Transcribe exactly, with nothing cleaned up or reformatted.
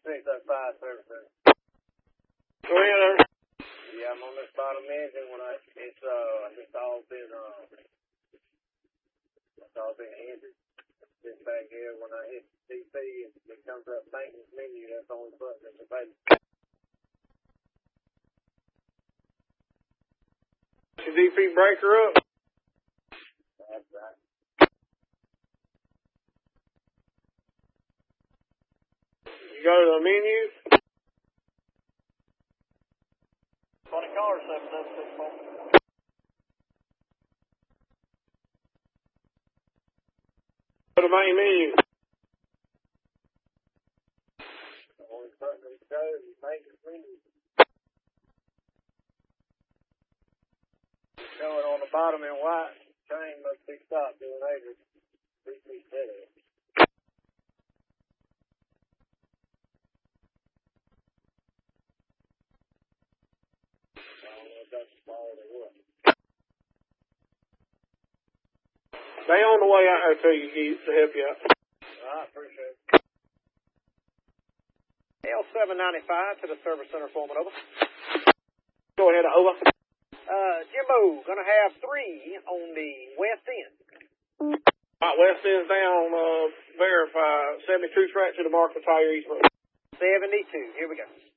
six oh five service. Go ahead, sir. Yeah, I'm on this bottom engine when I, it's, uh, it's all been, uh, it's all been ended. This back here, when I hit D P, it, it comes up maintenance menu, that's the only button that's available. Your D P breaker up. That's right. You go to the menu. twenty cars, seven seven six four. Go to main menu. The only button that shows is maintenance menu. Showing on the bottom in white, chain must be stopped doing eighty. D P dead. I don't know if that's small or what. They on the way out there to you, Keith, to help you out. I appreciate it. L seven ninety-five to the service center, Foreman, over. Go ahead, over. Uh, Jimbo, gonna have three on the west end. All right, west end's down, uh, verify. seventy-two track to the Market Tire East Road. seventy-two, here we go.